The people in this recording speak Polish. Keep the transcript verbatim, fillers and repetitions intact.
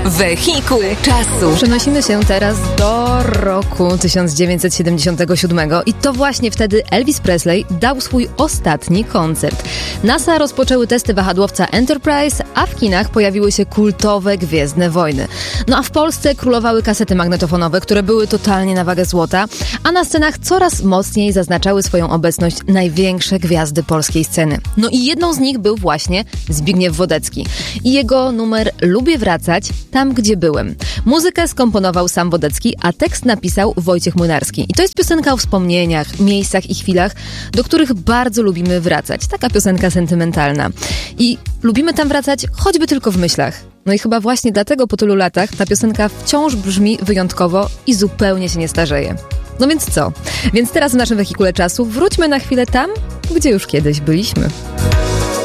Wehikuł czasu. Przenosimy się teraz do roku tysiąc dziewięćset siedemdziesiątego siódmego i to właśnie wtedy Elvis Presley dał swój ostatni koncert. NASA rozpoczęły testy wahadłowca Enterprise, a w kinach pojawiły się kultowe Gwiezdne Wojny. No a w Polsce królowały kasety magnetofonowe, które były totalnie na wagę złota, a na scenach coraz mocniej zaznaczały swoją obecność największe gwiazdy polskiej sceny. No i jedną z nich był właśnie Zbigniew Wodecki i jego numer Lubię wracać tam, gdzie byłem. Muzykę skomponował sam Wodecki, a tekst napisał Wojciech Młynarski. I to jest piosenka o wspomnieniach, miejscach i chwilach, do których bardzo lubimy wracać. Taka piosenka sentymentalna. I lubimy tam wracać choćby tylko w myślach. No i chyba właśnie dlatego po tylu latach ta piosenka wciąż brzmi wyjątkowo i zupełnie się nie starzeje. No więc co? Więc teraz w naszym wehikule czasu wróćmy na chwilę tam, gdzie już kiedyś byliśmy.